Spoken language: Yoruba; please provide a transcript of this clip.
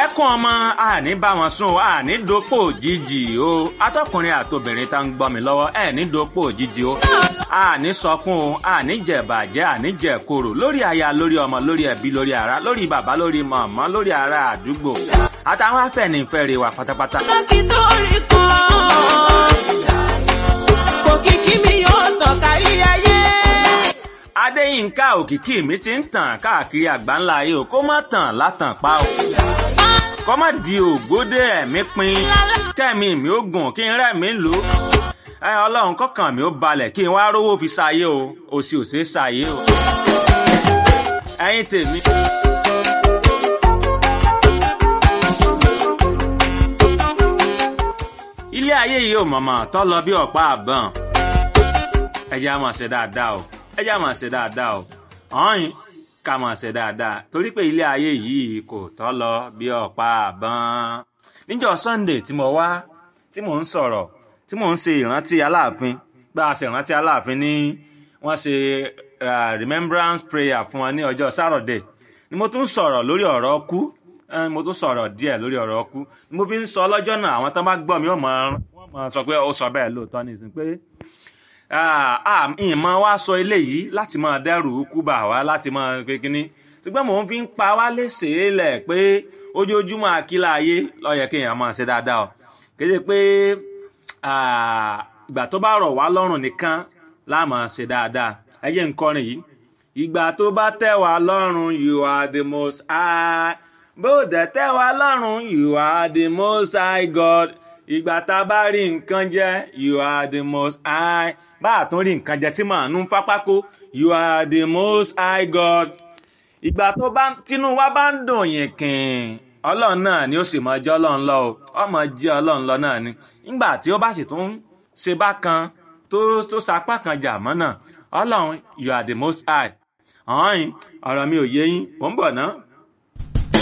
ẹkún ọmọ àní bá wọn sùn àní dopò òjijì o atọkùnrin àtobìnrin tá ń gbọ́ mi lọ́wọ́ ní dopò òjijì o àní sọkún o àní jẹ̀bàjẹ́ àní jẹ̀koro lórí aya lórí ọmọ lórí ẹbí lórí ará lórí bàbá lórí màmá lórí ará àdúgbò àtàwọn afẹ́nifẹ́re wa pátápátá. dókítà orí kan kò kìkì mi yóò tàn kárí ayé. Adéyínká òkìkí mi ti ń tàn káàkiri àgbáńlá ayé o kó má tàn látàn pa o kó má di ògbódé ẹ̀mí pin kẹ́mi mi ó gùn kí n rẹ́mi lò ó ọlọ́run kọ́kàn mi ó balẹ̀ kí n wá rówó fi ṣayé o òsì òsè ṣayé o ẹ̀yin tèmi. ilé ayé yìí ò mọ̀mọ́ tọ́ lọ bí ọ̀pá àbọ̀n ẹ jẹ́ á máa ṣe dáadáa o ẹ jẹ́ á máa ṣe dáadáa o ọ̀hìn ká máa ṣe dáadáa torí pé ilé ayé yìí kò tọ́ lọ bí ọ̀pá àbọ̀n. níjọ́ Sunday tí mo wá tí mò ń sọ̀rọ̀ tí mò ń ṣe ìrántí Aláàfin bá a ṣe ìrántí Aláàfin ní wọ́n ṣe remembrance prayer fún wọn ní ọjọ́ Saturday ni mo tún sọ̀rọ̀ lórí ọ̀rọ̀ ọkú mo tún sọ̀rọ̀ díẹ̀ lórí ọ̀rọ̀ ọkú ni mo fi ń sọ lọ́jọ́ náà àwọn tó bá gbọ́ mi wọ́n mọ̀ sọ pé ó sọ bẹ́ẹ̀ lóòótọ́ nìsín pé ìmọ̀ wa sọ eléyìí láti máa dẹ́rù kú bà wá láti máa pé kínní ṣùgbọ́n mò ń fi ń pa wá léṣe lẹ̀ pé ojoojúmọ́ àkílà ayé ló yẹ kéèyàn máa ṣe dáadáa o kéde pé ìgbà tó bá rọ̀ wá lọ́rùn nìkan la máa ṣe dáadáa ẹ jẹ́ n kọrin yìí. ìgbà tó bá tẹ́ wá lọ́rùn you are the most high bó dẹ̀ tẹ́ wá lọ́rùn you are the most high God. ìgbà tá a bá rí nǹkan jẹ you are the most high bá a tún rí nǹkan jẹ tí màá nú pápákó you are the most high God. ìgbà tó bá tínú wa bá ń dùn yìnkìn ọlọ́run náà ni ó sì máa jẹ́ ọlọ́run lọ o ọmọ jẹ́ ọlọ́run lọ náà ni nígbà tí ó bá sì tún ṣe bákan tó sapá kan jà mọ́ náà ọlọ́run you are the most high. ọ̀hún ọ̀rọ̀ mi ò yé yín mò ń bọ̀ ná.